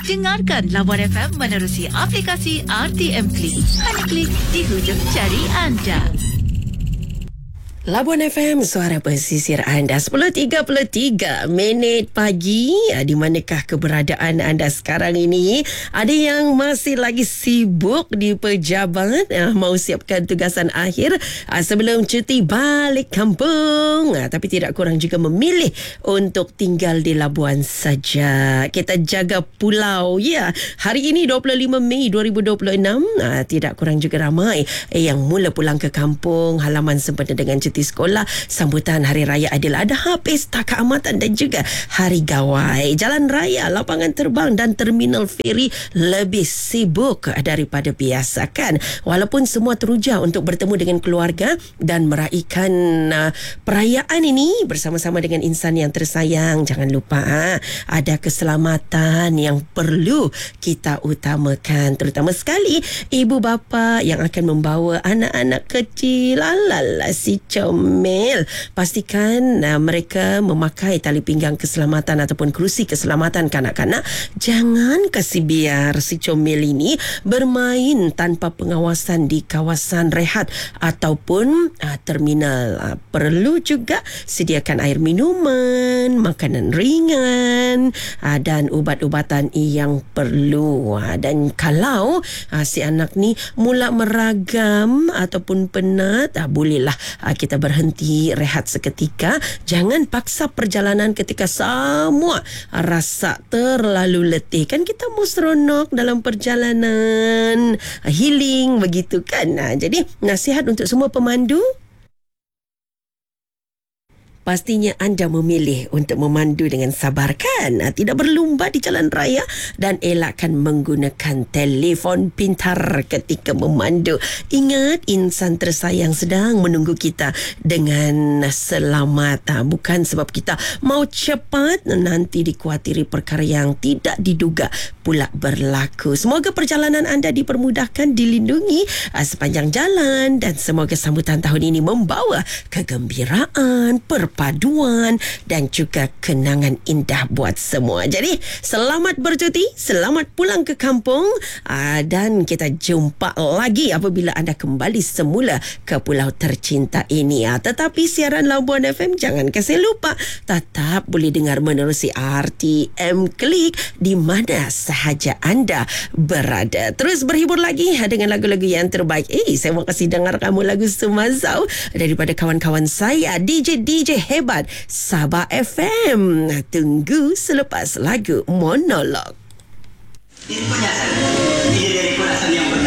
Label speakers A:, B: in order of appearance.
A: Dengarkan Labuan FM menerusi aplikasi RTM Klik. Hanya klik di hujung jari anda.
B: Labuan FM, suara pesisir anda. 10.33 minit pagi. Di manakah keberadaan anda sekarang ini? Ada yang masih lagi sibuk di pejabat, mau siapkan tugasan akhir sebelum cuti balik kampung. Tapi tidak kurang juga memilih untuk tinggal di Labuan saja. Kita jaga pulau. Ya, hari ini 25 Mei 2026. Tidak kurang juga ramai yang mula pulang ke kampung halaman sempena dengan cuti sekolah, sambutan Hari Raya Aidil Adha, pesta keamatan dan juga Hari Gawai. Jalan raya, lapangan terbang dan terminal feri lebih sibuk daripada biasa kan. Walaupun semua teruja untuk bertemu dengan keluarga dan meraihkan perayaan ini bersama-sama dengan insan yang tersayang, jangan lupa ada keselamatan yang perlu kita utamakan, terutama sekali ibu bapa yang akan membawa anak-anak kecil. Alala si comel, pastikan mereka memakai tali pinggang keselamatan ataupun kerusi keselamatan kanak-kanak. Jangan kasih biar si comel ini bermain tanpa pengawasan di kawasan rehat ataupun terminal. Perlu juga sediakan air minuman, makanan ringan dan ubat-ubatan yang perlu. Dan kalau si anak ni mula meragam ataupun penat, bolehlah kita berhenti rehat seketika. Jangan paksa perjalanan ketika semua rasa terlalu letih. Kan kita mau seronok dalam perjalanan, healing begitu kan. Jadi nasihat untuk semua pemandu, pastinya anda memilih untuk memandu dengan sabar kan? Tidak berlumba di jalan raya dan elakkan menggunakan telefon pintar ketika memandu. Ingat, insan tersayang sedang menunggu kita dengan selamat. Bukan sebab kita mau cepat, nanti dikhawatiri perkara yang tidak diduga pula berlaku. Semoga perjalanan anda dipermudahkan, dilindungi sepanjang jalan dan semoga sambutan tahun ini membawa kegembiraan, perpaduan dan juga kenangan indah buat semua. Jadi selamat bercuti, selamat pulang ke kampung, dan kita jumpa lagi apabila anda kembali semula ke pulau tercinta ini. Tetapi siaran Labuan FM jangan kasih lupa, tetap boleh dengar menerusi RTM Klik di mana sahaja anda berada. Terus berhibur lagi dengan lagu-lagu yang terbaik. Saya mau kasih dengar kamu lagu Sumazau daripada kawan-kawan saya DJ hebat Sabah FM. Tunggu selepas lagu Monolog.
C: Ini penyiasan. Ide dari penyiasan yang pertama.